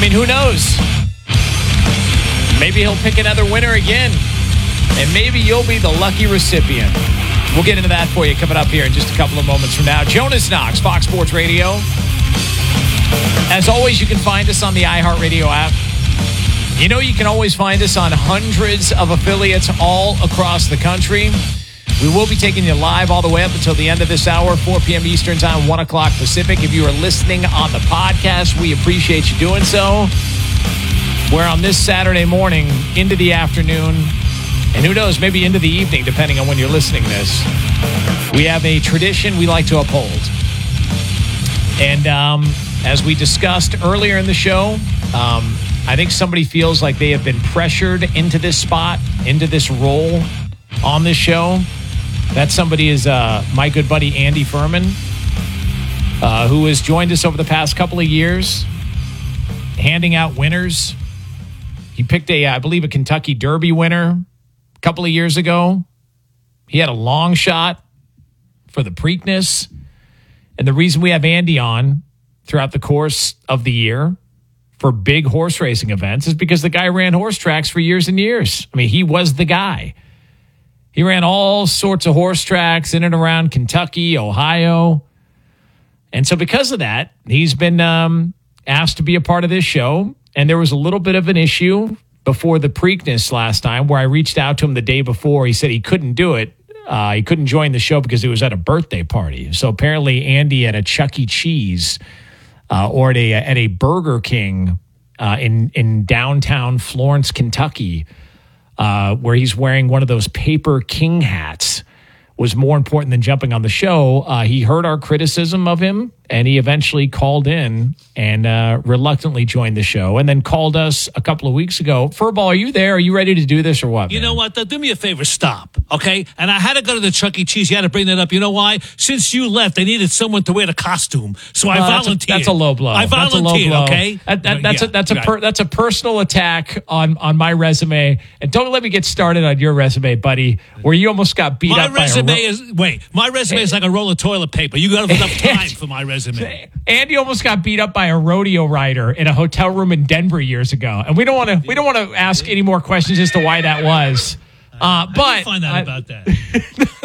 mean, who knows? Maybe he'll pick another winner again, and maybe you'll be the lucky recipient. We'll get into that for you coming up here in just a couple of moments from now. Jonas Knox, Fox Sports Radio. As always, you can find us on the iHeartRadio app. You know, you can always find us on hundreds of affiliates all across the country. We will be taking you live all the way up until the end of this hour, 4 p.m. Eastern Time, 1 o'clock Pacific. If you are listening on the podcast, we appreciate you doing so. We're on this Saturday morning into the afternoon, and who knows, maybe into the evening, depending on when you're listening to this. We have a tradition we like to uphold. And as we discussed earlier in the show, I think somebody feels like they have been pressured into this spot, into this role on this show. That somebody is my good buddy Andy Furman, who has joined us over the past couple of years, handing out winners. He picked I believe, a Kentucky Derby winner a couple of years ago. He had a long shot for the Preakness. And the reason we have Andy on throughout the course of the year for big horse racing events is because the guy ran horse tracks for years and years. I mean, he was the guy. He ran all sorts of horse tracks in and around Kentucky, Ohio. And so because of that, he's been asked to be a part of this show. And there was a little bit of an issue before the Preakness last time where I reached out to him the day before. He said he couldn't do it. He couldn't join the show because he was at a birthday party. So apparently Andy at a Chuck E. Cheese or at a Burger King in downtown Florence, Kentucky, where he's wearing one of those paper king hats, was more important than jumping on the show. He heard our criticism of him, and he eventually called in and reluctantly joined the show, and then called us a couple of weeks ago. Furball, are you there? Are you ready to do this or what? You know what? Do me a favor. Stop, okay? And I had to go to the Chuck E. Cheese. You had to bring that up. You know why? Since you left, they needed someone to wear the costume, so I volunteered. That's a low blow. I volunteered, okay? That's a personal attack on my resume. And don't let me get started on your resume, buddy, where you almost got beat up by my resume is like a roll of toilet paper. You got enough time for my resume. Andy almost got beat up by a rodeo rider in a hotel room in Denver years ago, and we don't want to ask any more questions as to why that was. But find out about that.